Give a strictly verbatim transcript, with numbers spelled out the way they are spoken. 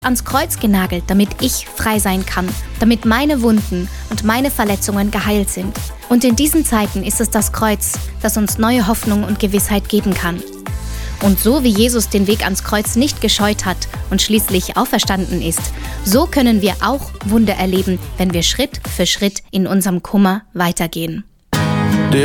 ans Kreuz genagelt, damit ich frei sein kann, damit meine Wunden und meine Verletzungen geheilt sind. Und in diesen Zeiten ist es das Kreuz, das uns neue Hoffnung und Gewissheit geben kann. Und so wie Jesus den Weg ans Kreuz nicht gescheut hat und schließlich auferstanden ist, so können wir auch Wunder erleben, wenn wir Schritt für Schritt in unserem Kummer weitergehen.